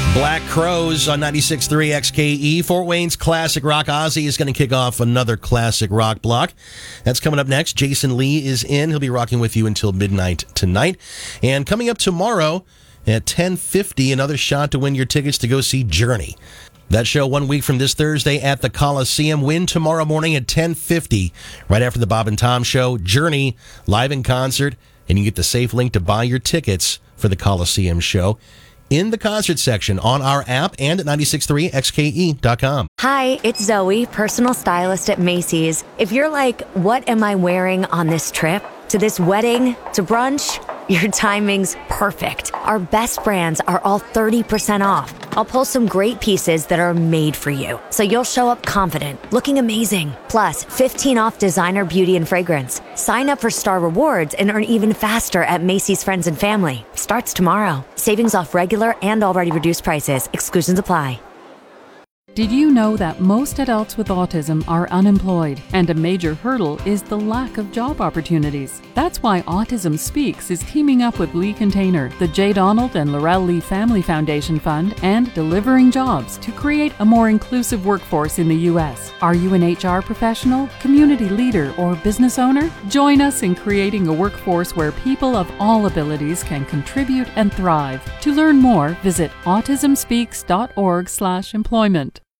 Black Crowes on 96.3 XKE. Fort Wayne's classic rock. Ozzy is going to kick off another classic rock block. That's coming up next. Jason Lee is in. He'll be rocking with you until midnight tonight. And coming up tomorrow at 10:50, another shot to win your tickets to go see Journey. That show 1 week from this Thursday at the Coliseum. Win tomorrow morning at 10:50, right after the Bob and Tom Show. Journey live in concert, and you get the safe link to buy your tickets for the Coliseum show in the concert section on our app and at 963xke.com. Hi, it's Zoe, personal stylist at Macy's. If you're like, what am I wearing on this trip? To this wedding? To brunch? Your timing's perfect. Our best brands are all 30% off. I'll pull some great pieces that are made for you, so you'll show up confident, looking amazing. Plus, 15 off designer beauty and fragrance. Sign up for Star Rewards and earn even faster at Macy's Friends and Family. Starts tomorrow. Savings off regular and already reduced prices. Exclusions apply. Did you know that most adults with autism are unemployed, and a major hurdle is the lack of job opportunities? That's why Autism Speaks is teaming up with Lee Container, the J. Donald and Laurel Lee Family Foundation Fund, and Delivering Jobs to create a more inclusive workforce in the U.S. Are you an HR professional, community leader, or business owner? Join us in creating a workforce where people of all abilities can contribute and thrive. To learn more, visit autismspeaks.org/employment.